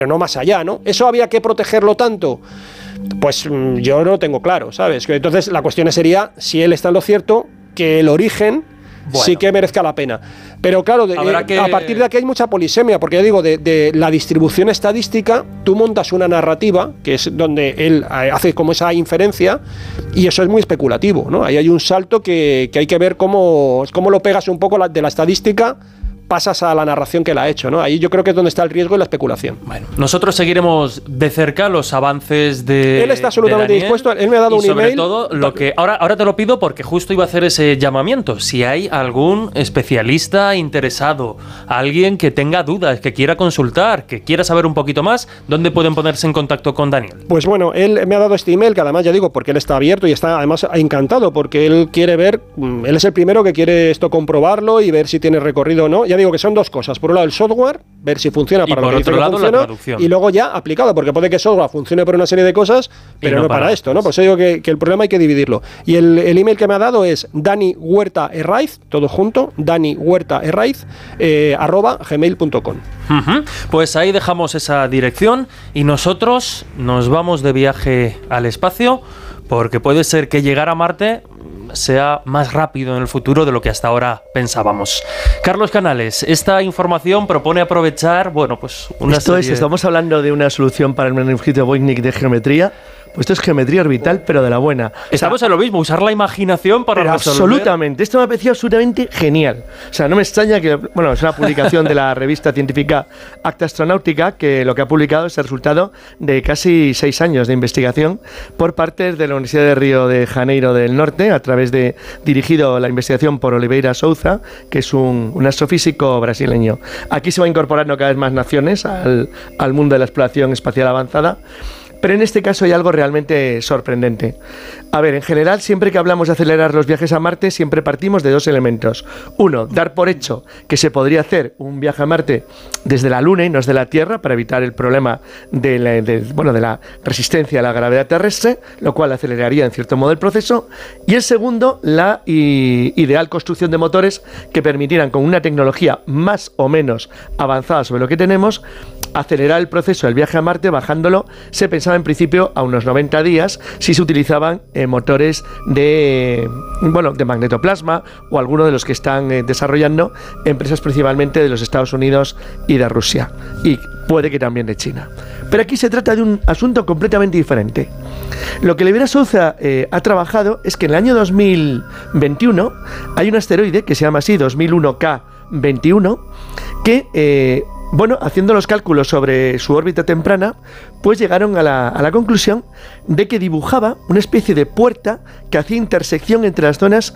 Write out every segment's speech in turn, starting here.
no más allá, ¿no? ¿Eso había que protegerlo tanto? Pues yo no lo tengo claro, ¿sabes? Entonces la cuestión sería, si él está en lo cierto, que el origen sí que merezca la pena. Pero claro, a partir de aquí hay mucha polisemia, porque ya digo, de la distribución estadística, tú montas una narrativa, que es donde él hace como esa inferencia, y eso es muy especulativo, ¿no? Ahí hay un salto que hay que ver cómo lo pegas un poco de la estadística, pasas a la narración que la ha hecho, ¿no? Ahí yo creo que es donde está el riesgo y la especulación. Bueno, nosotros seguiremos de cerca los avances de Él está absolutamente dispuesto, él me ha dado un email. Sobre todo, lo que ahora te lo pido porque justo iba a hacer ese llamamiento. Si hay algún especialista interesado, alguien que tenga dudas, que quiera consultar, que quiera saber un poquito más, ¿dónde pueden ponerse en contacto con Daniel? Pues bueno, él me ha dado este email, que además ya digo, porque él está abierto y está además encantado, porque él quiere ver, él es el primero que quiere esto comprobarlo y ver si tiene recorrido o no. Ya digo que son dos cosas. Por un lado el software, ver si funciona para lo que dice que funciona, la traducción. Y luego ya aplicado, porque puede que el software funcione para una serie de cosas, pero no para esto, ¿no? Por eso digo que el problema hay que dividirlo. Y el email que me ha dado es Dani Huerta Herraiz, todo junto, Dani Huerta Herraiz, @gmail.com. Pues ahí dejamos esa dirección y nosotros nos vamos de viaje al espacio, porque puede ser que llegar a Marte sea más rápido en el futuro de lo que hasta ahora pensábamos. Carlos Canales, esta información propone aprovechar, bueno, pues estamos hablando de una solución para el manuscrito Voynich de geometría. Pues esto es geometría orbital, pero de la buena. Estamos en lo mismo, usar la imaginación para resolver. Absolutamente, esto me ha parecido absolutamente genial. O sea, no me extraña que, bueno, es una publicación de la revista científica Acta Astronáutica, que lo que ha publicado es el resultado de casi 6 años de investigación por parte de la Universidad de Río de Janeiro del Norte, a través de, dirigido la investigación por Oliveira Souza, que es un astrofísico brasileño. Aquí se va incorporando cada vez más naciones al mundo de la exploración espacial avanzada. Pero en este caso hay algo realmente sorprendente. A ver, en general, siempre que hablamos de acelerar los viajes a Marte, siempre partimos de 2 elementos. Uno, dar por hecho que se podría hacer un viaje a Marte desde la Luna y no desde la Tierra, para evitar el problema de la resistencia a la gravedad terrestre, lo cual aceleraría en cierto modo el proceso. Y el segundo, la ideal construcción de motores que permitieran, con una tecnología más o menos avanzada sobre lo que tenemos, acelerar el proceso del viaje a Marte, bajándolo, se pensaba en principio a unos 90 días si se utilizaban motores de magnetoplasma o alguno de los que están desarrollando empresas principalmente de los Estados Unidos y de Rusia, y puede que también de China. Pero aquí se trata de un asunto completamente diferente. Lo que Oliveira Souza ha trabajado es que en el año 2021 hay un asteroide que se llama así, 2001K21, que haciendo los cálculos sobre su órbita temprana, pues llegaron a la conclusión de que dibujaba una especie de puerta que hacía intersección entre las zonas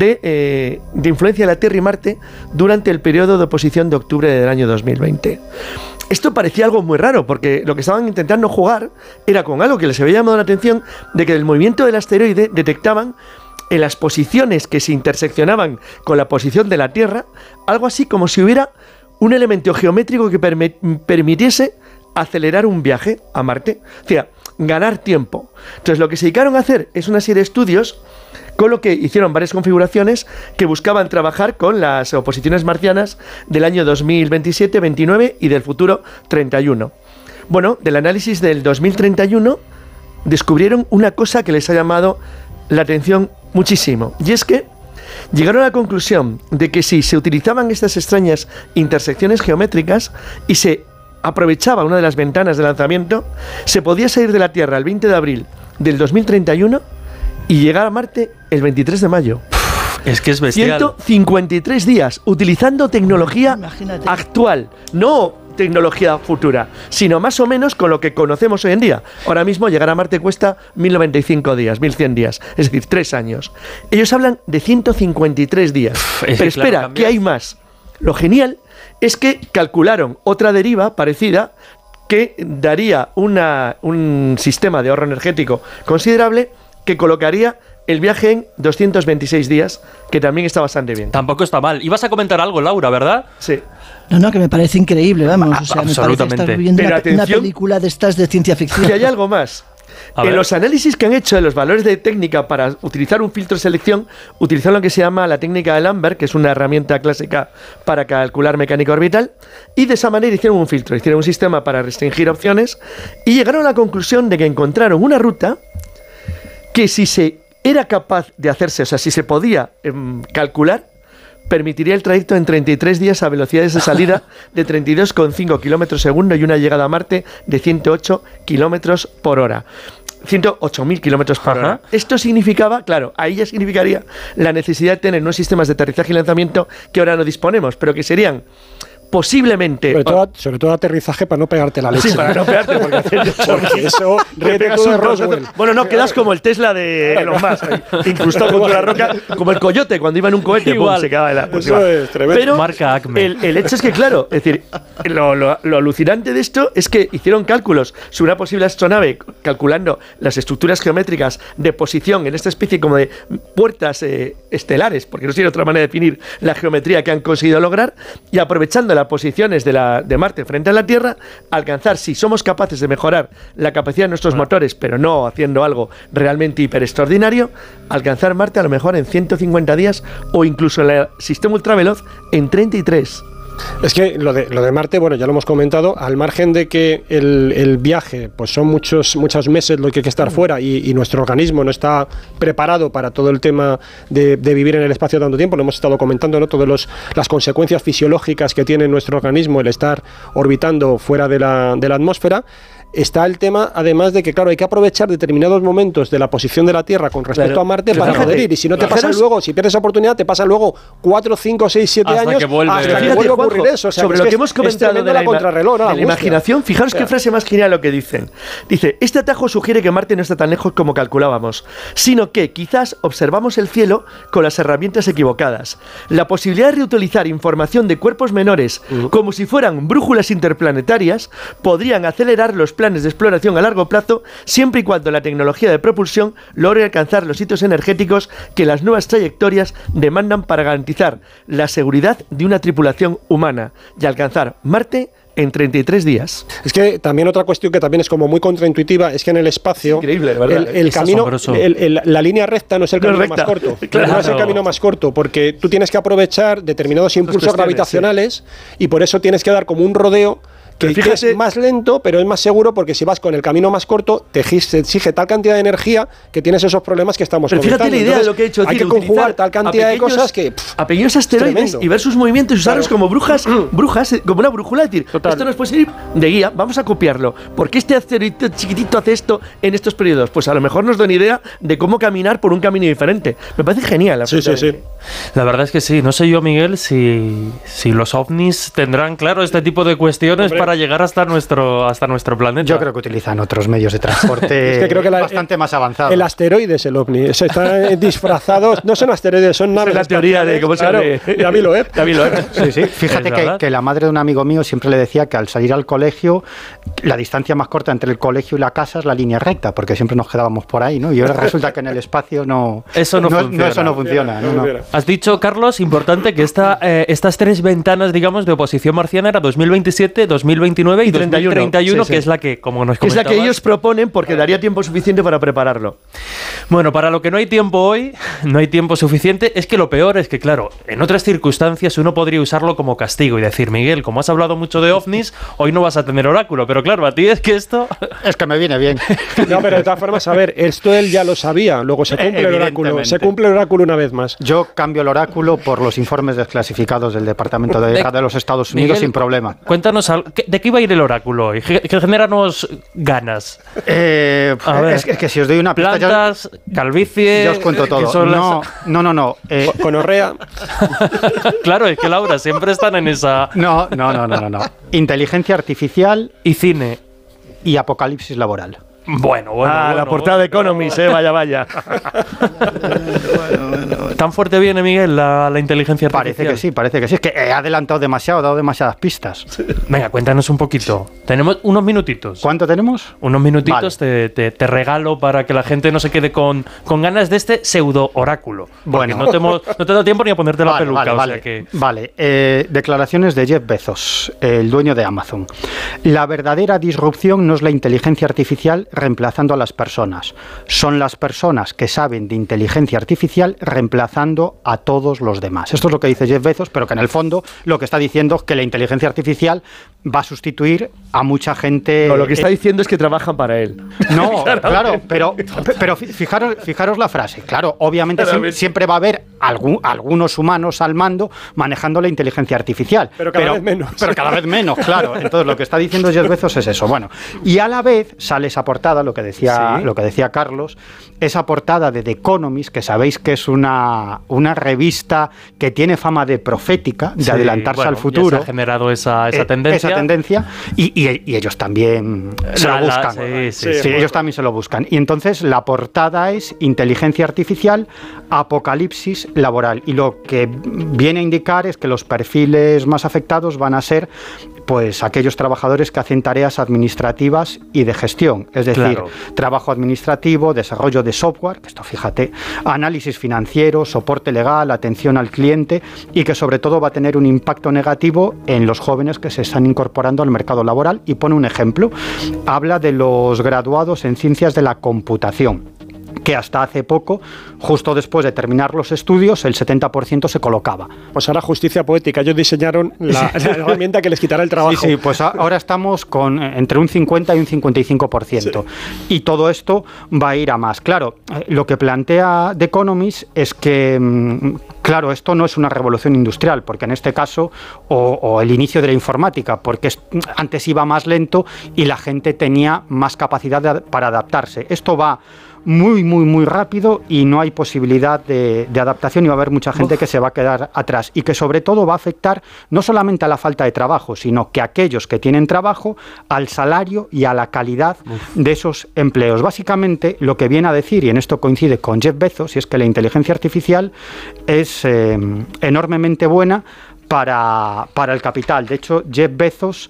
de influencia de la Tierra y Marte durante el periodo de oposición de octubre del año 2020. Esto parecía algo muy raro, porque lo que estaban intentando jugar era con algo que les había llamado la atención, de que el movimiento del asteroide detectaban en las posiciones que se interseccionaban con la posición de la Tierra, algo así como si hubiera un elemento geométrico que permitiese acelerar un viaje a Marte, o sea, ganar tiempo. Entonces lo que se dedicaron a hacer es una serie de estudios, con lo que hicieron varias configuraciones que buscaban trabajar con las oposiciones marcianas del año 2027, 29 y del futuro 31. Bueno, del análisis del 2031 descubrieron una cosa que les ha llamado la atención muchísimo, y es que llegaron a la conclusión de que si se utilizaban estas extrañas intersecciones geométricas y se aprovechaba una de las ventanas de lanzamiento, se podía salir de la Tierra el 20 de abril del 2031 y llegar a Marte el 23 de mayo. Es que es bestial. 153 días utilizando tecnología actual, no tecnología futura, sino más o menos con lo que conocemos hoy en día. Ahora mismo llegar a Marte cuesta 1095 días, 1100 días, es decir, 3 años. Ellos hablan de 153 días. Pero espera, claro, ¿qué hay más? Lo genial es que calcularon otra deriva parecida que daría un sistema de ahorro energético considerable que colocaría el viaje en 226 días, que también está bastante bien. Tampoco está mal. Ibas a comentar algo, Laura, ¿verdad? Sí. No, que me parece increíble, vamos. O sea, absolutamente. Me parece estar viendo una película de estas de ciencia ficción. Y hay algo más. En los análisis que han hecho de los valores de técnica para utilizar un filtro de selección, utilizan lo que se llama la técnica de Lambert, que es una herramienta clásica para calcular mecánica orbital, y de esa manera hicieron un filtro, hicieron un sistema para restringir opciones y llegaron a la conclusión de que encontraron una ruta que si se era capaz de hacerse, o sea, si se podía calcular, permitiría el trayecto en 33 días a velocidades de salida de 32,5 kilómetros segundo y una llegada a Marte de 108 kilómetros por hora. 108.000 kilómetros por hora. Esto significaba, claro, ahí ya significaría la necesidad de tener unos sistemas de aterrizaje y lanzamiento que ahora no disponemos, pero que serían posiblemente... Sobre todo aterrizaje para no pegarte la leche. Sí, para no pegarte, porque eso ríete tú de Roswell. Bueno, no, quedas como el Tesla de Elon Musk, incrustado contra la roca, como el coyote cuando iba en un cohete, igual. Se quedaba de la... Eso es tremendo. Pero marca Acme. El hecho es que, claro, es decir, lo alucinante de esto es que hicieron cálculos sobre una posible astronave, calculando las estructuras geométricas de posición en esta especie como de puertas estelares, porque no tiene otra manera de definir la geometría que han conseguido lograr, y aprovechando las posiciones de Marte frente a la Tierra, alcanzar, si somos capaces de mejorar la capacidad de nuestros motores, pero no haciendo algo realmente hiper extraordinario, alcanzar Marte a lo mejor en 150 días o incluso en el sistema ultraveloz en 33. Es que lo de Marte, bueno, ya lo hemos comentado, al margen de que el viaje, pues son muchos meses lo que hay que estar fuera y nuestro organismo no está preparado para todo el tema de vivir en el espacio tanto tiempo, lo hemos estado comentando, ¿no? Todas las consecuencias fisiológicas que tiene nuestro organismo el estar orbitando fuera de la atmósfera. Está el tema, además de que, claro, hay que aprovechar determinados momentos de la posición de la Tierra con respecto a Marte para poder ir. Y si no te pasa luego, si pierdes oportunidad, te pasa luego 4, 5, 6, 7 hasta años que vuelve. hasta que vuelve a ocurrir eso. O sea, sobre lo que hemos comentado de la contrarreloj, ¿no? de la imaginación, fijaros qué frase más genial lo que dicen. Dice, este atajo sugiere que Marte no está tan lejos como calculábamos, sino que quizás observamos el cielo con las herramientas equivocadas. La posibilidad de reutilizar información de cuerpos menores como si fueran brújulas interplanetarias podrían acelerar los planes de exploración a largo plazo, siempre y cuando la tecnología de propulsión logre alcanzar los hitos energéticos que las nuevas trayectorias demandan para garantizar la seguridad de una tripulación humana y alcanzar Marte en 33 días. Es que también otra cuestión que también es como muy contraintuitiva es que en el espacio increíble, ¿verdad? el camino, la línea recta no es el camino más corto. Claro. No es el camino más corto, porque tú tienes que aprovechar determinados impulsos gravitacionales y por eso tienes que dar como un rodeo que es más lento, pero es más seguro, porque si vas con el camino más corto, te exige tal cantidad de energía que tienes esos problemas que estamos comentando. Fíjate la idea de lo que he hecho. Hay que conjugar tal cantidad de cosas que... a pequeños asteroides y ver sus movimientos y usarlos como brujas, como una brújula. Es decir, esto nos puede servir de guía, vamos a copiarlo. ¿Por qué este asteroide chiquitito hace esto en estos periodos? Pues a lo mejor nos da una idea de cómo caminar por un camino diferente. Me parece genial. Sí. La verdad es que sí. No sé yo, Miguel, si los ovnis tendrán claro este tipo de cuestiones para llegar hasta nuestro planeta. Yo creo que utilizan otros medios de transporte es que creo que bastante más avanzados. El asteroide es el ovni. Están disfrazados, no son asteroides, son naves. Es la teoría de cómo se llama. David Loeb. Sí. Fíjate que la madre de un amigo mío siempre le decía que al salir al colegio, la distancia más corta entre el colegio y la casa es la línea recta, porque siempre nos quedábamos por ahí, ¿no? Y ahora resulta que en el espacio eso no funciona. Has dicho, Carlos, importante, que estas tres ventanas, digamos, de oposición marciana era 2027, 2029 y 2031, que es la que, como nos comentabas, es la que ellos proponen porque daría tiempo suficiente para prepararlo. Bueno, para lo que no hay tiempo hoy, no hay tiempo suficiente. Es que lo peor es que, claro, en otras circunstancias uno podría usarlo como castigo y decir, Miguel, como has hablado mucho de ovnis, hoy no vas a tener oráculo. Pero claro, a ti es que esto... Es que me viene bien. No, pero de todas formas, a ver, esto él ya lo sabía. Luego se cumple el oráculo. Se cumple el oráculo una vez más. Yo cambio el oráculo por los informes desclasificados del Departamento de Guerra de los Estados Unidos, Miguel, sin problema. Cuéntanos, ¿de qué iba a ir el oráculo hoy? Que genéranos ganas. A ver, es que si os doy una pista... Plantas, calvicie... Yo os cuento todo. No. Conorrea. Claro, es que Laura, siempre están en esa... No. Inteligencia artificial... Y cine. Y apocalipsis laboral. Bueno. La portada de Economist, vaya. Bueno. ¿Tan fuerte viene, Miguel, la inteligencia artificial? Parece que sí. Es que he adelantado demasiado, he dado demasiadas pistas. Venga, cuéntanos un poquito. Tenemos unos minutitos. ¿Cuánto tenemos? Unos minutitos, vale. Te regalo para que la gente no se quede con ganas de este pseudo oráculo. Bueno. No te da tiempo ni a ponerte la peluca. Vale. Declaraciones de Jeff Bezos, el dueño de Amazon. La verdadera disrupción no es la inteligencia artificial reemplazando a las personas. Son las personas que saben de inteligencia artificial reemplazando a todos los demás. Esto es lo que dice Jeff Bezos, pero que en el fondo lo que está diciendo es que la inteligencia artificial va a sustituir a mucha gente. No, lo que está diciendo es que trabajan para él. No, claro, pero fijaros la frase. Claro, obviamente siempre va a haber algunos humanos al mando manejando la inteligencia artificial. Pero cada vez menos. Pero cada vez menos, claro. Entonces lo que está diciendo Jeff Bezos es eso. Bueno, y a la vez sale esa portada, lo que decía Carlos, esa portada de The Economist, que sabéis que es una revista que tiene fama de profética, de adelantarse al futuro. Ya se ha generado esa tendencia. Y ellos también se lo buscan. Ellos también se lo buscan. Y entonces la portada es inteligencia artificial, apocalipsis laboral. Y lo que viene a indicar es que los perfiles más afectados van a ser pues aquellos trabajadores que hacen tareas administrativas y de gestión, es decir, trabajo administrativo, desarrollo de software, que esto fíjate, análisis financiero, soporte legal, atención al cliente, y que sobre todo va a tener un impacto negativo en los jóvenes que se están incorporando al mercado laboral. Y pone un ejemplo, habla de los graduados en ciencias de la computación, que hasta hace poco, justo después de terminar los estudios, el 70% se colocaba. Pues ahora justicia poética, ellos diseñaron la herramienta que les quitará el trabajo. Sí, pues ahora estamos con entre un 50 y un 55%. Y todo esto va a ir a más. Claro, lo que plantea The Economist es que, claro, esto no es una revolución industrial, porque en este caso, o el inicio de la informática, porque antes iba más lento y la gente tenía más capacidad para adaptarse. Esto va muy rápido y no hay posibilidad de adaptación, y va a haber mucha gente que se va a quedar atrás, y que sobre todo va a afectar no solamente a la falta de trabajo, sino que aquellos que tienen trabajo, al salario y a la calidad de esos empleos. Básicamente lo que viene a decir, y en esto coincide con Jeff Bezos, y es que la inteligencia artificial es enormemente buena para el capital. De hecho, Jeff Bezos,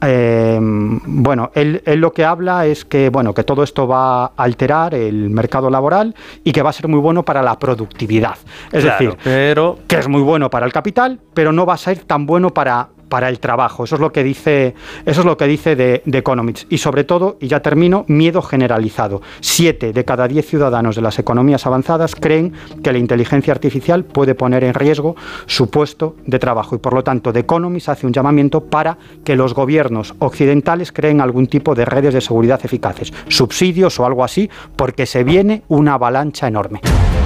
él lo que habla es que todo esto va a alterar el mercado laboral y que va a ser muy bueno para la productividad. Es decir, que es muy bueno para el capital, pero no va a ser tan bueno para el trabajo. Eso es lo que dice The Economist. Y sobre todo, y ya termino, miedo generalizado. 7 de cada 10 ciudadanos de las economías avanzadas creen que la inteligencia artificial puede poner en riesgo su puesto de trabajo. Y por lo tanto, The Economist hace un llamamiento para que los gobiernos occidentales creen algún tipo de redes de seguridad eficaces, subsidios o algo así, porque se viene una avalancha enorme.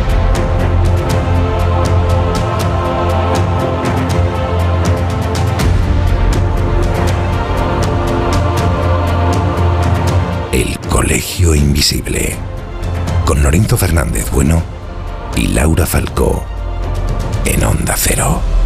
El Colegio Invisible, con Lorenzo Fernández Bueno y Laura Falcó, en Onda Cero.